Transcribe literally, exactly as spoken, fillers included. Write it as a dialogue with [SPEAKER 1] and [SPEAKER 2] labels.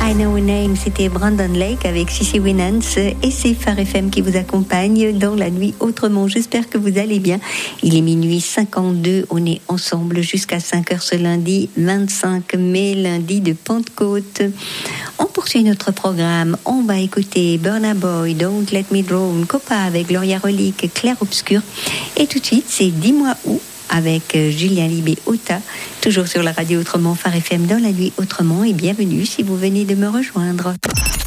[SPEAKER 1] I Know a Name, c'était Brandon Lake avec Sissy Winans et c'est Phare F M qui vous accompagne dans la nuit autrement. J'espère que vous allez bien. Il est minuit cinquante-deux, on est ensemble jusqu'à cinq heures ce lundi vingt-cinq mai, lundi de Pentecôte. On poursuit notre programme, on va écouter Burna Boy, Don't Let Me Drown, Copa avec Gloria Relique, Clair Obscur et tout de suite c'est Dis-moi où avec Julien Libé Ota, toujours sur la radio Autrement, Phare F M dans la nuit autrement, et bienvenue si vous venez de me rejoindre.